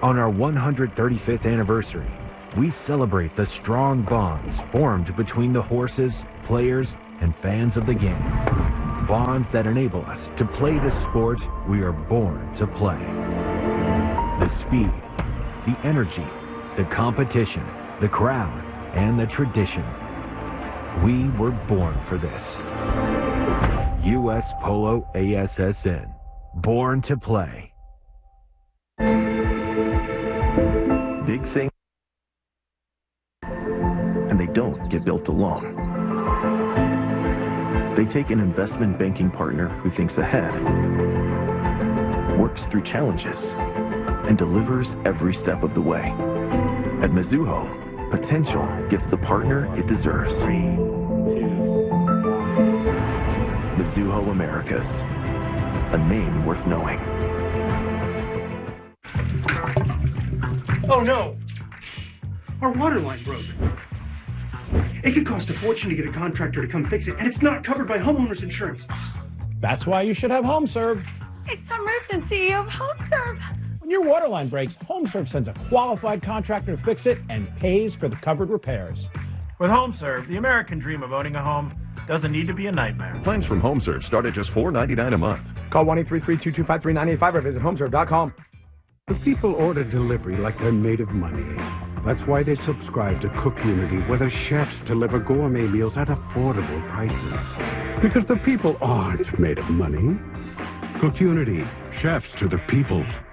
On our 135th anniversary, we celebrate the strong bonds formed between the horses, players, and fans of the game. Bonds that enable us to play the sport we are born to play. The speed, the energy, the competition, the crowd, and the tradition. We were born for this. U.S. Polo ASSN. Born to play. Big things, and they don't get built alone. They take an investment banking partner who thinks ahead, works through challenges, and delivers every step of the way. At Mizuho, potential gets the partner it deserves. 3, 2. Mizuho Americas, a name worth knowing. Oh no! Our water line broke. It could cost a fortune to get a contractor to come fix it, and it's not covered by homeowners insurance. That's why you should have HomeServe. It's Tom Rusin, CEO of HomeServe. When your water line breaks, HomeServe sends a qualified contractor to fix it and pays for the covered repairs. With HomeServe, the American dream of owning a home doesn't need to be a nightmare. Plans from HomeServe start at just $4.99 a month. Call 1-833-225-3985 or visit HomeServe.com. The people order delivery like they're made of money. That's why they subscribe to Cookunity, where the chefs deliver gourmet meals at affordable prices. Because the people aren't made of money. Cookunity, chefs to the people.